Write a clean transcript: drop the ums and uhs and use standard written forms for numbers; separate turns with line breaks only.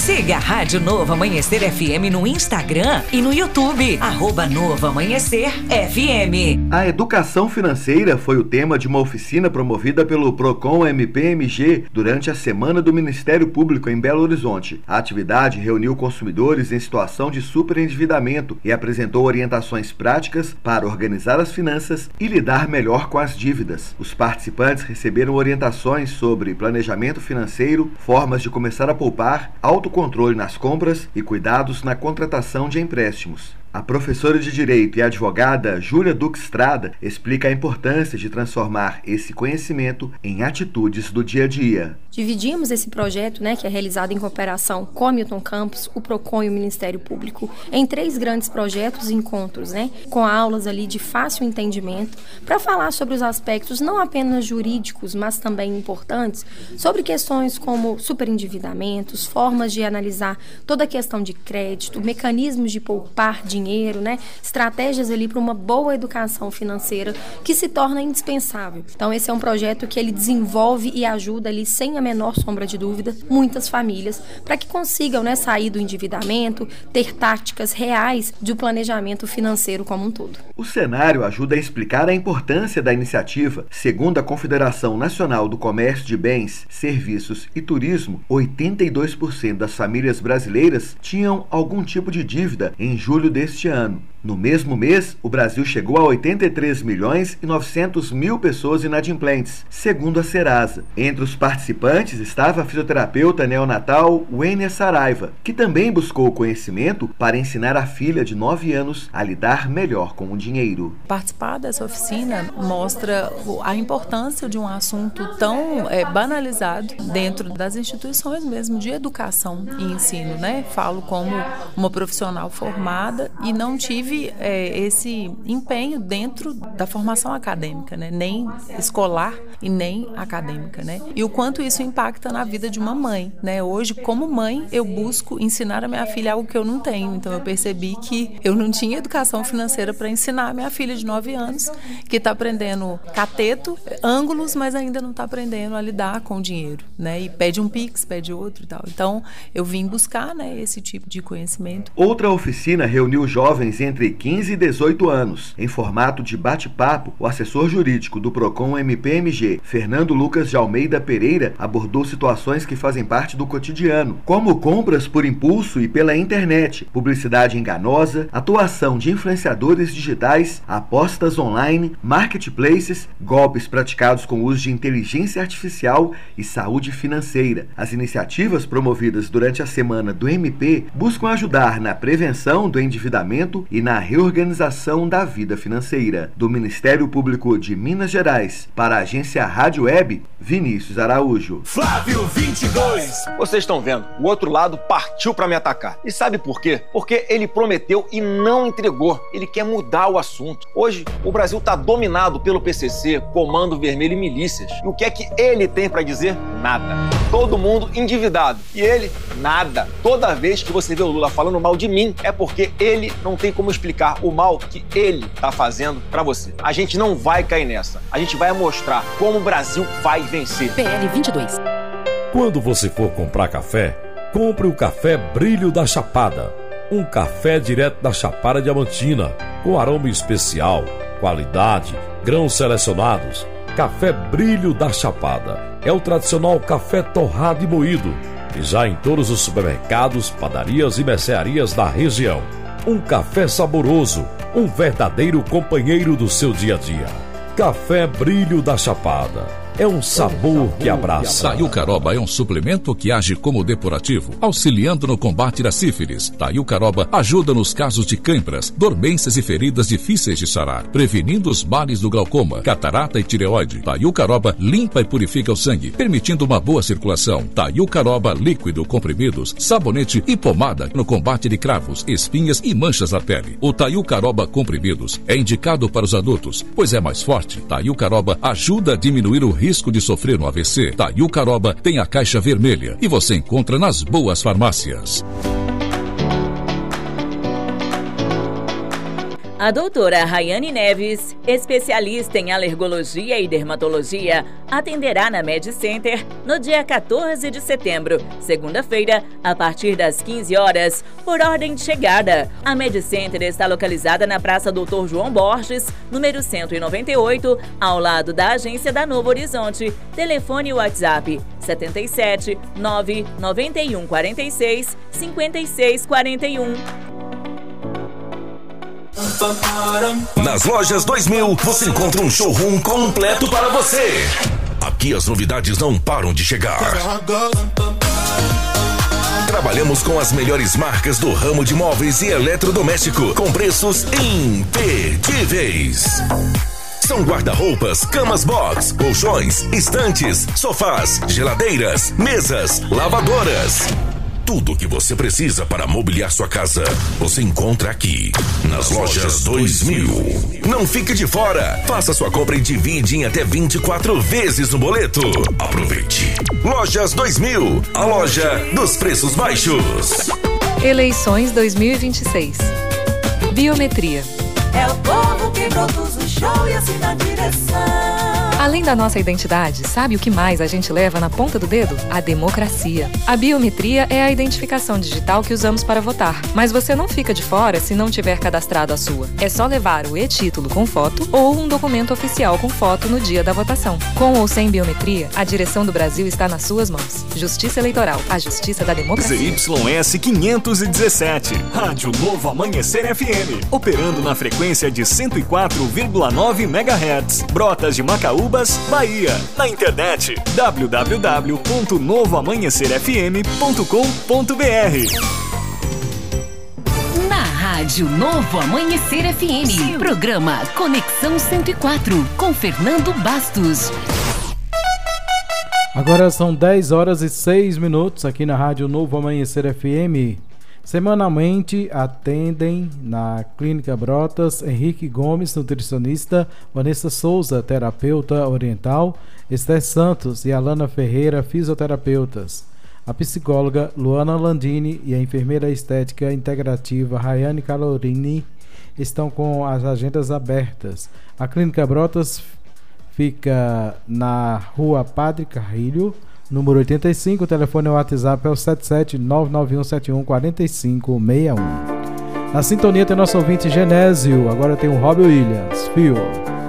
Siga a Rádio Novo Amanhecer FM no Instagram e no YouTube, @Novo Amanhecer FM.
A educação financeira foi o tema de uma oficina promovida pelo Procon MPMG durante a Semana do Ministério Público em Belo Horizonte. A atividade reuniu consumidores em situação de superendividamento e apresentou orientações práticas para organizar as finanças e lidar melhor com as dívidas. Os participantes receberam orientações sobre planejamento financeiro, formas de começar a poupar, autocontrole nas compras e cuidados na contratação de empréstimos. A professora de Direito e advogada Júlia Duque Estrada explica a importância de transformar esse conhecimento em atitudes do dia a dia.
Dividimos esse projeto, que é realizado em cooperação com a Milton Campos, o Procon e o Ministério Público, em 3 grandes projetos e encontros, com aulas ali de fácil entendimento, para falar sobre os aspectos não apenas jurídicos, mas também importantes, sobre questões como superendividamentos, formas de analisar toda a questão de crédito, mecanismos de poupar dinheiro, estratégias ali para uma boa educação financeira que se torna indispensável. Então esse é um projeto que ele desenvolve e ajuda ali, sem a menor sombra de dúvida, muitas famílias para que consigam sair do endividamento, ter táticas reais de planejamento financeiro como um todo.
O cenário ajuda a explicar a importância da iniciativa. Segundo a Confederação Nacional do Comércio de Bens, Serviços e Turismo, 82% das famílias brasileiras tinham algum tipo de dívida em julho deste ano. No mesmo mês, o Brasil chegou a 83.900.000 pessoas inadimplentes, segundo a Serasa. Entre os participantes estava a fisioterapeuta neonatal Wênia Saraiva, que também buscou conhecimento para ensinar a filha de 9 anos a lidar melhor com o dinheiro.
Participar dessa oficina mostra a importância de um assunto tão banalizado dentro das instituições mesmo de educação e ensino, Falo como uma profissional formada e não tive esse empenho dentro da formação acadêmica, nem escolar e nem acadêmica, E o quanto isso impacta na vida de uma mãe, Hoje, como mãe, eu busco ensinar a minha filha algo que eu não tenho. Então, eu percebi que eu não tinha educação financeira para ensinar a minha filha de 9 anos, que está aprendendo cateto, ângulos, mas ainda não está aprendendo a lidar com o dinheiro, E pede um Pix, pede outro e tal. Então, eu vim buscar, esse tipo de conhecimento.
Outra oficina reuniu jovens entre 15 e 18 anos. Em formato de bate-papo, o assessor jurídico do Procon MPMG, Fernando Lucas de Almeida Pereira, abordou situações que fazem parte do cotidiano, como compras por impulso e pela internet, publicidade enganosa, atuação de influenciadores digitais, apostas online, marketplaces, golpes praticados com uso de inteligência artificial e saúde financeira. As iniciativas promovidas durante a semana do MP buscam ajudar na prevenção do endividamento e na reorganização da vida financeira. Do Ministério Público de Minas Gerais, para a agência Rádio Web, Vinícius Araújo.
Flávio 22. Vocês estão vendo, o outro lado partiu para me atacar. E sabe por quê? Porque ele prometeu e não entregou. Ele quer mudar o assunto. Hoje, o Brasil está dominado pelo PCC, Comando Vermelho e milícias. E o que é que ele tem para dizer? Nada. Todo mundo endividado. E ele, nada. Toda vez que você vê o Lula falando mal de mim, é porque ele não tem como explicar o mal que ele tá fazendo pra você. A gente não vai cair nessa. A gente vai mostrar como o Brasil vai vencer.
PL 22.
Quando você for comprar café, compre o Café Brilho da Chapada. Um café direto da Chapada Diamantina, com aroma especial, qualidade, grãos selecionados. Café Brilho da Chapada. É o tradicional café torrado e moído. E já em todos os supermercados, padarias e mercearias da região. Um café saboroso, um verdadeiro companheiro do seu dia a dia. Café Brilho da Chapada. É um sabor que abraça.
Taiucaroba é um suplemento que age como depurativo, auxiliando no combate da sífilis. Taiucaroba ajuda nos casos de cãibras, dormências e feridas difíceis de sarar, prevenindo os males do glaucoma, catarata e tireoide. Taiucaroba limpa e purifica o sangue, permitindo uma boa circulação. Taiucaroba líquido, comprimidos, sabonete e pomada no combate de cravos, espinhas e manchas na pele. O Taiucaroba comprimidos é indicado para os adultos, pois é mais forte. Taiucaroba ajuda a diminuir o risco de sofrer um AVC. Taiucaroba tem a caixa vermelha e você encontra nas boas farmácias.
A doutora Rayane Neves, especialista em alergologia e dermatologia, atenderá na Med Center no dia 14 de setembro, segunda-feira, a partir das 15 horas, por ordem de chegada. A Med Center está localizada na Praça Doutor João Borges, número 198, ao lado da agência da Novo Horizonte. Telefone WhatsApp 77 991 46 56 41.
Nas lojas 2000, você encontra um showroom completo para você. Aqui as novidades não param de chegar. Trabalhamos com as melhores marcas do ramo de móveis e eletrodoméstico, com preços imperdíveis. São guarda-roupas, camas box, colchões, estantes, sofás, geladeiras, mesas, lavadoras. Tudo o que você precisa para mobiliar sua casa, você encontra aqui, nas lojas 2000. Não fique de fora. Faça sua compra e divide em até 24 vezes no boleto. Aproveite. Lojas 2000, a loja dos preços baixos.
Eleições 2026. Biometria.
É o povo que produz o show e assim na direção.
Além da nossa identidade, sabe o que mais a gente leva na ponta do dedo? A democracia. A biometria é a identificação digital que usamos para votar. Mas você não fica de fora se não tiver cadastrado a sua. É só levar o e-título com foto ou um documento oficial com foto no dia da votação. Com ou sem biometria, a direção do Brasil está nas suas mãos. Justiça Eleitoral, a justiça da democracia.
ZYS 517, Rádio Novo Amanhecer FM, operando na frequência de 104,9 MHz, Brotas de Macaúbas, Bahia. Na internet, www.novoamanhecerfm.com.br.
Na Rádio Novo Amanhecer FM, programa Conexão 104, com Fernando Bastos.
Agora são 10 horas e 6 minutos aqui na Rádio Novo Amanhecer FM. Semanalmente atendem na Clínica Brotas Henrique Gomes, nutricionista, Vanessa Souza, terapeuta oriental, Esther Santos e Alana Ferreira, fisioterapeutas. A psicóloga Luana Landini e a enfermeira estética integrativa Rayane Calorini estão com as agendas abertas. A Clínica Brotas fica na Rua Padre Carrilho, número 85, o telefone WhatsApp é o 77991714561. Na sintonia tem nosso ouvinte Genésio, agora tem o Robbie Williams, Fio.